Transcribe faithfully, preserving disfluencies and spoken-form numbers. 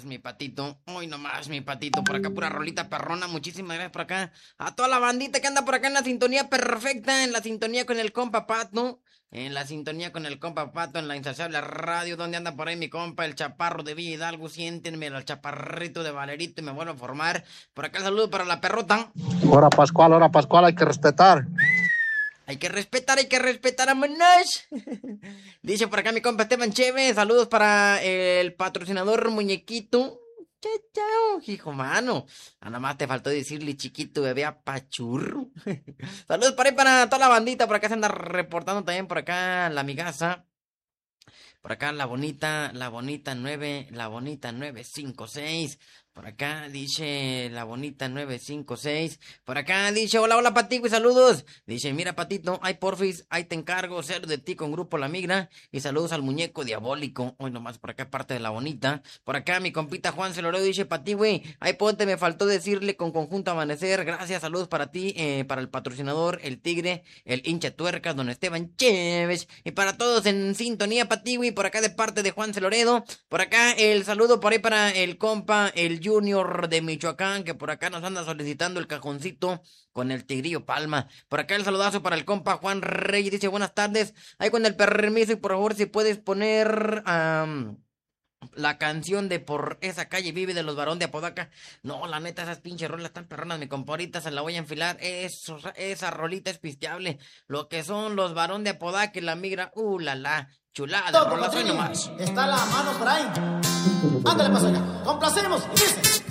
nomás, mi patito. Hoy nomás, mi patito. Por acá, pura rolita perrona. Muchísimas gracias por acá. A toda la bandita que anda por acá en la sintonía perfecta. En la sintonía con el compa Pato. En la sintonía con el compa Pato. En la insaciable radio. Donde anda por ahí mi compa, el chaparro de Villa Hidalgo. Siéntenme al chaparrito de Valerito y me vuelvo a formar. Por acá, saludo para la perrota. Hora Pascual, hora Pascual, hay que respetar. Hay que respetar, hay que respetar a Monash. Dice por acá mi compa Esteban Chévez. Saludos para el patrocinador Muñequito. Chao, chao, hijo mano. Ah, nada más te faltó decirle chiquito bebé a Pachurro. Saludos para ahí para toda la bandita. Por acá se anda reportando también por acá la migaza. Por acá la bonita, la bonita nueve, la bonita nueve cinco seis. Por acá dice la bonita nueve cinco seis. Por acá dice, hola, hola, Patito, y saludos. Dice, mira, Patito, ay, porfis, ahí te encargo ser de ti con Grupo La Migra. Y saludos al muñeco diabólico. Hoy nomás por acá parte de la bonita. Por acá mi compita Juan Celoredo dice, Pati, güey, ay, ponte, me faltó decirle con Conjunto Amanecer. Gracias, saludos para ti, eh, para el patrocinador, el Tigre, el hincha tuercas, don Esteban Chévez. Y para todos en sintonía, Pati, güey, por acá de parte de Juan Celoredo. Por acá el saludo por ahí para el compa, el Junior de Michoacán, que por acá nos anda solicitando el cajoncito con el Tigrillo Palma. Por acá el saludazo para el compa Juan Reyes, dice buenas tardes, ahí con el permiso y por favor si puedes poner um, la canción de Por esa calle vive de los Barón de Apodaca. No, la neta, esas pinches rolas están perronas, mi compa, ahorita se la voy a enfilar. Eso, esa rolita es pisteable. Lo que son los Barón de Apodaca y La Migra, uh, la la, chulada de rolas, hoy nomás. Está la mano por ahí. Ándale, más allá. Complacemos y dice.